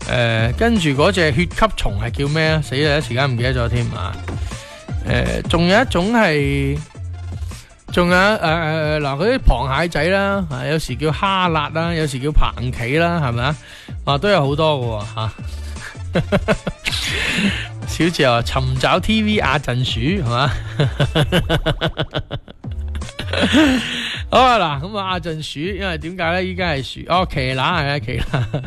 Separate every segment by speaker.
Speaker 1: 跟住嗰隻血吸蟲係叫咩啊？死啦，一時間唔記得咗添啊！仲有一種係，仲有嗱嗰啲螃蟹仔啦，有時叫蝦辣啦，有時叫蟛蜞啦，係咪啊？都有好多嘅吓。小智話尋找 TV 亞陣鼠係嘛？好啊嗱，咁啊亞陣鼠，因為點解咧？依家係鼠麒乸係啊，麒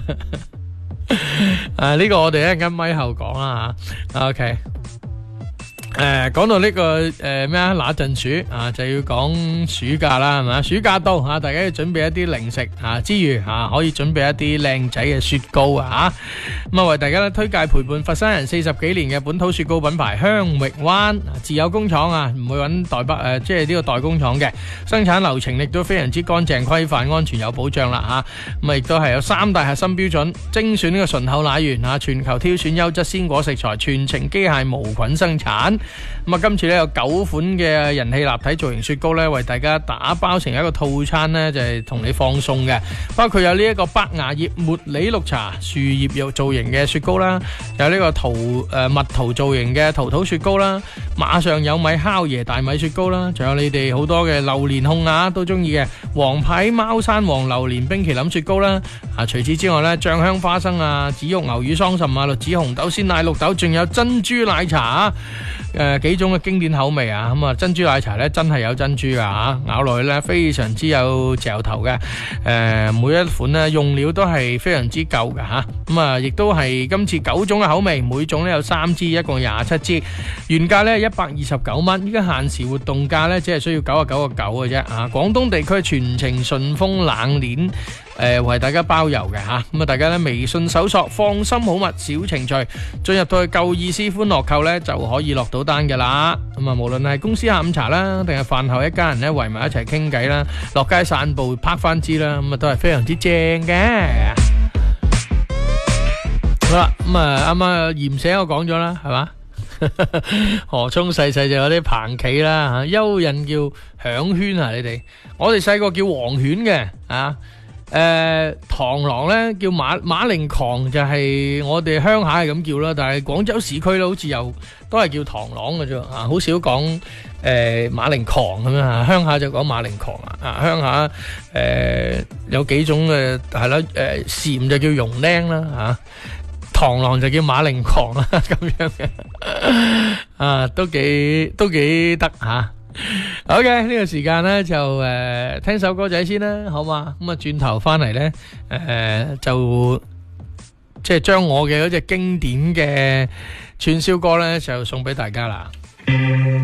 Speaker 1: 乸。呢個我哋一陣間咪後講啦吓。OK。講到呢個咩啊那陣鼠啊，就要講暑假啦，係咪？暑假到啊，大家要準備一啲零食啊，之餘啊可以準備一啲靚仔嘅雪糕啊，咁啊為大家咧推介陪伴佛山人40幾年嘅本土雪糕品牌香域灣自有工廠啊，唔會揾即係呢個代工廠嘅，生產流程亦都非常之乾淨規範，安全有保障啦吓，咁啊亦都係有3大核心標準，精選呢個醇厚奶源啊，全球挑選優質鮮果食材，全程機械無菌生產。咁啊，今次咧有9款嘅人氣立體造型雪糕咧，為大家打包成一個套餐咧，就係同你放送嘅。包括有呢一個白芽葉茉莉綠茶樹葉肉造型嘅雪糕啦，有呢個蜜桃造型嘅桃桃雪糕啦，馬上有米烤椰大米雪糕啦，仲有你哋好多嘅榴蓮控啊都中意嘅黃牌貓山王榴蓮冰淇淋雪糕啦。除此之外咧，醬香花生啊、紫玉牛乳桑葚啊、栗子紅豆鮮奶綠豆，仲有珍珠奶茶啊。幾種嘅經典口味啊，咁啊珍珠奶茶咧真係有珍珠啊，咬落去咧非常之有嚼頭嘅，每一款咧用料都係非常之夠嘅吓，咁啊亦都係今次9種嘅口味，每種咧有3支，一共27支，原價咧129蚊，依家限時活動價咧只係需要99.9嘅啫啊！廣東地區全程順豐冷鏈。為大家包郵嘅吓，咁啊大家咧微信搜索放心好物小程序，進入到去夠意思歡樂購咧就可以落到單嘅啦。咁啊無論係公司下午茶啦，定係飯後一家人咧圍埋一齊傾偈啦，落街散步拍翻支啦，咁啊都係非常之正嘅。好啦，咁啊啱啱鹽寫我講咗啦，係嘛？何聰細細就有啲蟛蜞啦吓，蚯蚓叫響圈啊，你哋我哋細個叫黃犬嘅啊。螳螂咧叫馬鈴螳，就係我哋鄉下係咁叫啦，但係廣州市區咧好似又都係叫螳螂嘅啫啊，好少講馬鈴螳咁樣啊，鄉下就講馬鈴螳啊，鄉下有幾種嘅係啦，蟬就叫絨鈴啦吓，螳螂就叫馬鈴螳啦咁樣嘅啊，都幾得吓。OK， 呢個時間咧就聽首歌仔先啦，好嘛？咁啊轉頭翻嚟咧，就即係將我嘅嗰隻經典嘅串燒歌咧就送俾大家啦。